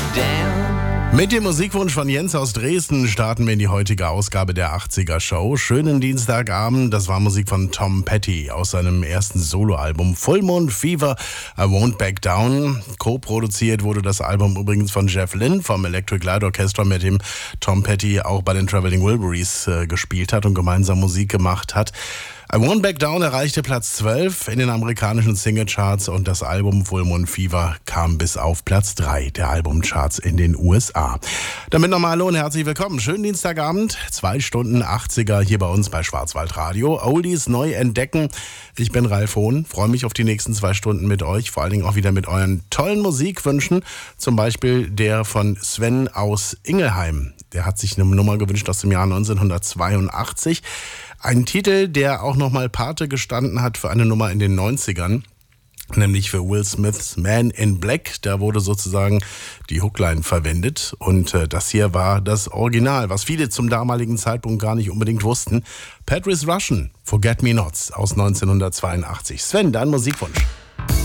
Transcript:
down. Mit dem Musikwunsch von Jens aus Dresden starten wir in die heutige Ausgabe der 80er Show. Schönen Dienstagabend, das war Musik von Tom Petty aus seinem ersten Soloalbum Full Moon Fever, I Won't Back Down. Co-produziert wurde das Album übrigens von Jeff Lynne vom Electric Light Orchestra, mit dem Tom Petty auch bei den Traveling Wilburys gespielt hat und gemeinsam Musik gemacht hat. I Won't Back Down erreichte Platz 12 in den amerikanischen Singlecharts und das Album Full Moon Fever kam bis auf Platz 3 der Albumcharts in den USA. Damit nochmal hallo und herzlich willkommen. Schönen Dienstagabend, 2 Stunden 80er hier bei uns bei Schwarzwaldradio. Oldies neu entdecken. Ich bin Ralf Hohn, freue mich auf die nächsten 2 Stunden mit euch, vor allen Dingen auch wieder mit euren tollen Musikwünschen. Zum Beispiel der von Sven aus Ingelheim. Der hat sich eine Nummer gewünscht aus dem Jahr 1982. Ein Titel, der auch nochmal Pate gestanden hat für eine Nummer in den 90ern, nämlich für Will Smiths Man in Black. Da wurde sozusagen die Hookline verwendet und das hier war das Original, was viele zum damaligen Zeitpunkt gar nicht unbedingt wussten. Patrice Rushen, Forget Me Nots aus 1982. Sven, dein Musikwunsch.